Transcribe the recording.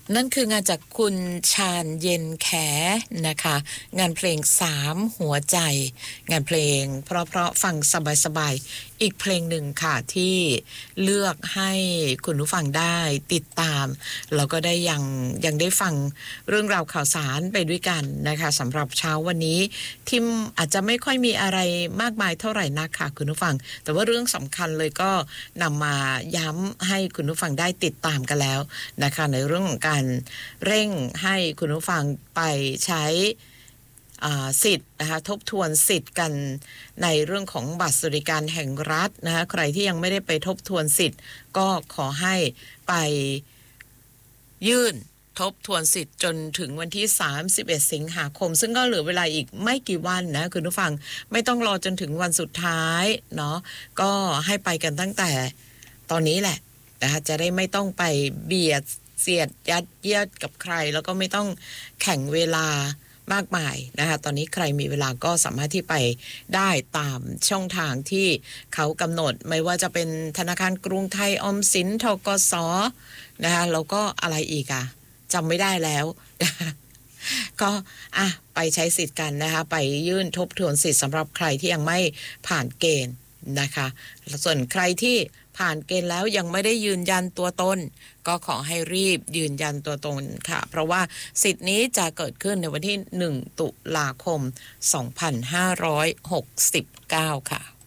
นั่นคืองานจากคุณชาญเย็นแขนะคะงานเพลง3หัวใจงานเพลงเพราะๆฟังสบายๆอีกเพลงหนึ่งค่ะที่เลือกให้คุณผู้ฟังได้ติดตามแล้วก็ได้ยังได้ฟังเรื่องราวข่าวสารไปด้วยกันนะคะสำหรับเช้าวันนี้ทิมอาจจะไม่ค่อยมีอะไรมากมายเท่าไหร่นักค่ะคุณผู้ฟังแต่ว่าเรื่องสำคัญเลยก็นำมาย้ำให้คุณผู้ฟังได้ติดตามกันแล้วนะคะในเรื่องของการเร่งให้คุณผู้ฟังไปใช้สิทธิ์นะคะทบทวนสิทธิ์กันในเรื่องของบัตรสวัสดิการแห่งรัฐนะคะใครที่ยังไม่ได้ไปทบทวนสิทธิ์ก็ขอให้ไปยื่นทบทวนสิทธิ์จนถึงวันที่31สิงหาคมซึ่งก็เหลือเวลาอีกไม่กี่วันนะคุณผู้ฟังไม่ต้องรอจนถึงวันสุดท้ายเนาะก็ให้ไปกันตั้งแต่ตอนนี้แหละนะคะจะได้ไม่ต้องไปเบียดเสียดยัดเยียดกับใครแล้วก็ไม่ต้องแข่งเวลามากมายนะคะตอนนี้ใครมีเวลาก็สามารถที่ไปได้ตามช่องทางที่เขากำหนดไม่ว่าจะเป็นธนาคารกรุงไทยออมสินธกสนะคะแล้วก็อะไรอีกอะจำไม่ได้แล้วก็ไปใช้สิทธิ์กันนะคะไปยื่นทบทวนสิทธิ์สำหรับใครที่ยังไม่ผ่านเกณฑ์นะคะส่วนใครที่ผ่านเกณฑ์แล้วยังไม่ได้ยืนยันตัวตนก็ขอให้รีบยืนยันตัวตนค่ะเพราะว่าสิทธิ์นี้จะเกิดขึ้นในวันที่1ตุลาคม2569ค่ะ